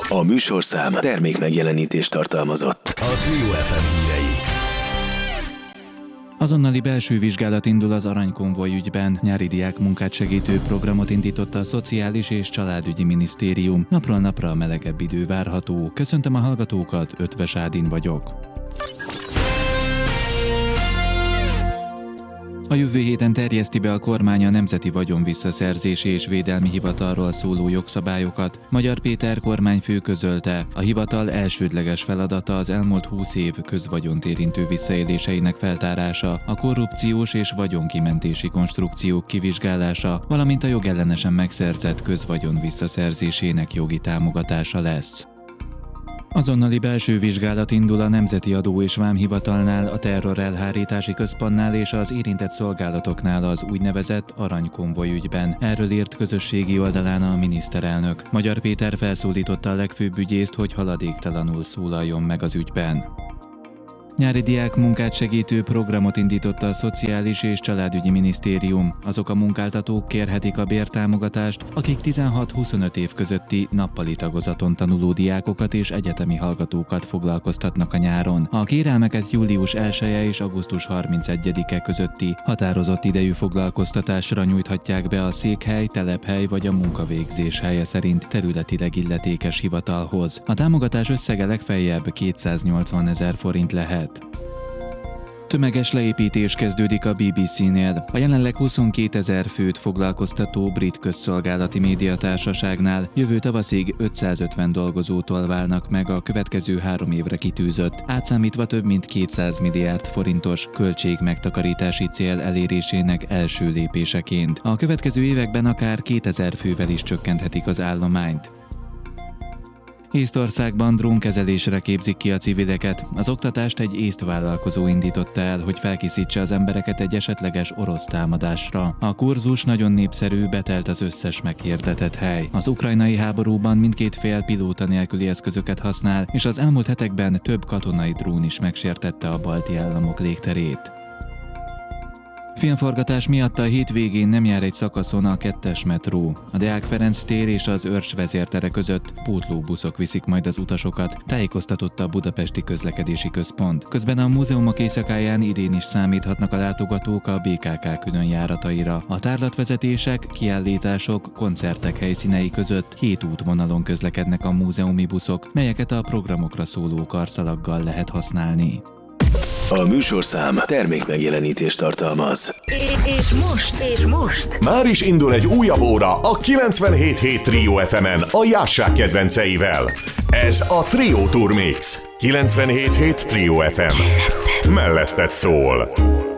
A műsorszám termékmegjelenítést tartalmazott. A Trio FM hírei. Azonnali belső vizsgálat indul az Aranykonvoj ügyben. Nyári diákmunkát segítő programot indította a Szociális és Családügyi Minisztérium. Napról napra melegebb idő várható. Köszöntöm a hallgatókat, Ötvös Ádin vagyok. A jövő héten terjeszti be a kormány a Nemzeti Vagyonvisszaszerzési és Védelmi Hivatalról szóló jogszabályokat. Magyar Péter kormányfő közölte, a hivatal elsődleges feladata az elmúlt 20 év közvagyont érintő visszaéléseinek feltárása, a korrupciós és vagyonkimentési konstrukciók kivizsgálása, valamint a jogellenesen megszerzett közvagyon visszaszerzésének jogi támogatása lesz. Azonnali belső vizsgálat indul a Nemzeti Adó- és Vámhivatalnál, a Terrorelhárítási Központnál és az érintett szolgálatoknál az úgynevezett Aranykonvoj ügyben. Erről írt közösségi oldalán a miniszterelnök. Magyar Péter felszólította a legfőbb ügyészt, hogy haladéktalanul szólaljon meg az ügyben. Nyári diákmunkát segítő programot indította a Szociális és Családügyi Minisztérium. Azok a munkáltatók kérhetik a bértámogatást, akik 16-25 év közötti nappali tagozaton tanuló diákokat és egyetemi hallgatókat foglalkoztatnak a nyáron. A kérelmeket július 1-e és augusztus 31-e közötti határozott idejű foglalkoztatásra nyújthatják be a székhely, telephely vagy a munkavégzés helye szerint területileg illetékes hivatalhoz. A támogatás összege legfeljebb 280 000 forint lehet. Tömeges leépítés kezdődik a BBC-nél. A jelenleg 22 000 főt foglalkoztató brit közszolgálati médiatársaságnál jövő tavaszig 550 dolgozótól válnak meg a következő 3 évre kitűzött, átszámítva több mint 200 milliárd forintos költségmegtakarítási cél elérésének első lépéseként. A következő években akár 2000 fővel is csökkenthetik az állományt. Észtországban drónkezelésre képzik ki a civileket. Az oktatást egy észt vállalkozó indította el, hogy felkészítse az embereket egy esetleges orosz támadásra. A kurzus nagyon népszerű, betelt az összes meghirdetett hely. Az ukrajnai háborúban mindkét fél pilóta nélküli eszközöket használ, és az elmúlt hetekben több katonai drón is megsértette a balti államok légterét. Filmforgatás miatt a hétvégén nem jár egy szakaszon a 2-es metró. A Deák Ferenc tér és az Örs vezértere között pótlóbuszok viszik majd az utasokat, tájékoztatott a Budapesti Közlekedési Központ. Közben a múzeumok éjszakáján idén is számíthatnak a látogatók a BKK különjárataira. A tárlatvezetések, kiállítások, koncertek helyszínei között 7 útvonalon közlekednek a múzeumi buszok, melyeket a programokra szóló karszalaggal lehet használni. A műsorszám termékmegjelenítést tartalmaz. És most? Már is indul egy újabb óra a 97.7 Trio FM-en a Jássák kedvenceivel. Ez a Trio Tour Mix. 97.7 Trio FM. Melletted szól.